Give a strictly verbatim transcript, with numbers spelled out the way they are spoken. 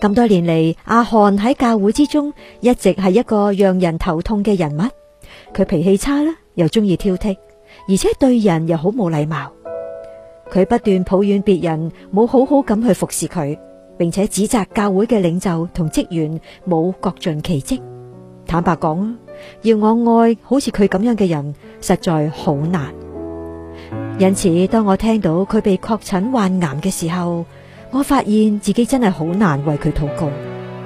咁多年嚟，阿漢喺教會之中一直係一個讓人頭痛嘅人物。佢脾氣差啦，又中意挑剔，而且對人又好冇禮貌。佢不斷抱怨別人冇好好咁去服侍佢，並且指責教會嘅領袖同職員冇各盡其職。坦白講啊，要我愛好似佢咁樣嘅人，實在好難。因此，當我聽到佢被確診患癌嘅時候，我發現自己真係好難為佢禱告。